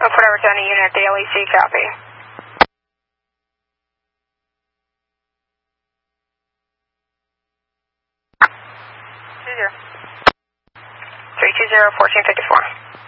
Put over to any unit at the LEC, copy. Two zero. 320-1454.